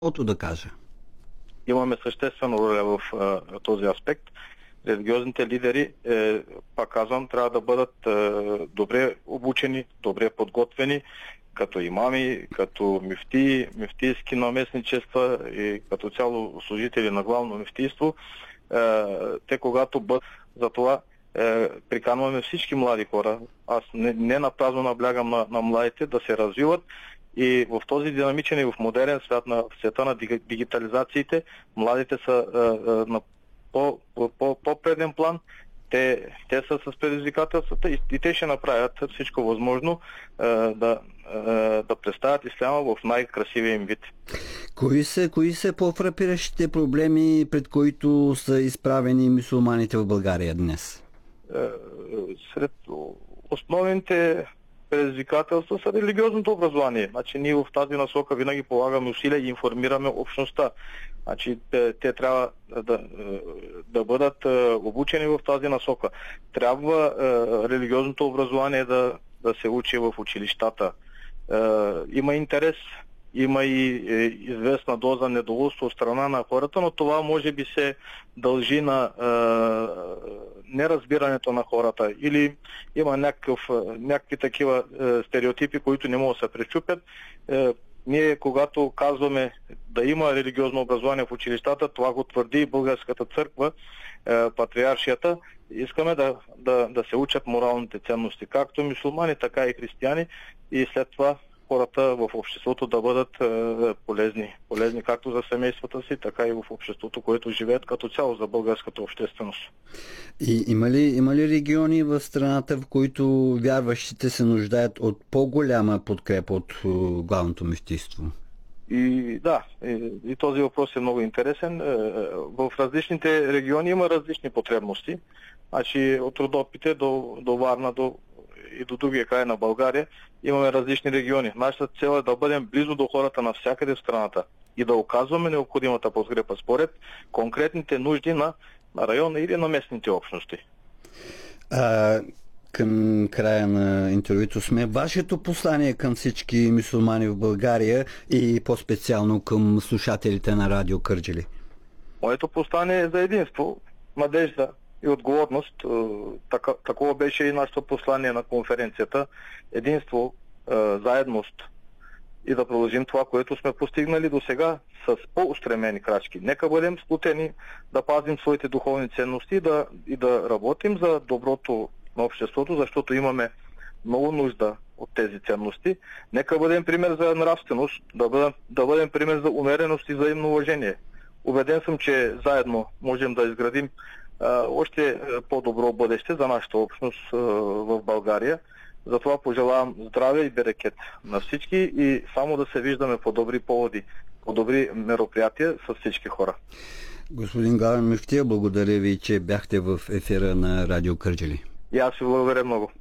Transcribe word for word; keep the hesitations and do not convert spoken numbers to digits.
Ото да кажа. Имаме съществена роля в а, този аспект. Религиозните лидери, е, пак казвам, трябва да бъдат е, добре обучени, добре подготвени, като имами, като мифтии, мифтийски наместничества и като цяло служители на главно мифтийство. Е, те когато бъдат за това, е, приканваме всички млади хора. Аз не, не напразно наблягам на, на младите да се развиват. И в този динамичен и в модерен свят, на света на дигитализациите, младите са е, е, на по, по, по, по-преден план. Те, те са с предизвикателствата и, и те ще направят всичко възможно е, да, е, да представят исляма в най-красивия им вид. Кои са, кои са по-фрапиращите проблеми, пред които са изправени мюсюлманите в България днес? Е, сред основните предизвикателства са религиозното образование. Значи, ние в тази насока винаги полагаме усилия и информираме общността. Значи, те, те трябва да, да бъдат обучени в тази насока. Трябва е, религиозното образование да, да се учи в училищата. Е, има интерес, има и е, известна доза недоволство от страна на хората, но това може би се дължи на е, неразбирането на хората или има някакъв, някакви такива е, стереотипи, които не могат да се пречупят. Е, ние, когато казваме да има религиозно образование в училищата, това го твърди и Българската църква, е, патриаршията. Искаме да, да, да се учат моралните ценности, както мюсюлмани, така и християни, и след това хората в обществото да бъдат е, полезни. Полезни както за семействата си, така и в обществото, което живеят като цяло за българската общественост. И има ли, има ли региони в страната, в които вярващите се нуждаят от по-голяма подкрепа от главното мюфтийство? И да, и, и този въпрос е много интересен. В различните региони има различни потребности. Значи от Родопите до, до Варна, до и до другия край на България имаме различни региони. Нашата цел е да бъдем близо до хората навсякъде в страната и да оказваме необходимата подкрепа според конкретните нужди на, на района или на местните общности. А, към края на интервюто сме. Вашето послание към всички мюсюлмани в България и по-специално към слушателите на Радио Кърджали? Моето послание е за единство, надежда и отговорност. Така, такова беше и нашето послание на конференцията. Единство, заедност и да продължим това, което сме постигнали до сега с по-устремени крачки. Нека бъдем сплотени, да пазим своите духовни ценности и да, и да работим за доброто на обществото, защото имаме много нужда от тези ценности. Нека бъдем пример за нравственост, да бъдем, да бъдем пример за умереност и взаимно уважение. Убеден съм, че заедно можем да изградим още по-добро бъдеще за нашата общност в България. Затова пожелавам здраве и берекет на всички и само да се виждаме по добри поводи, по добри мероприятия с всички хора. Господин главен мюфтия, благодаря ви, че бяхте в ефира на Радио Кърджали. И аз ви благодаря много.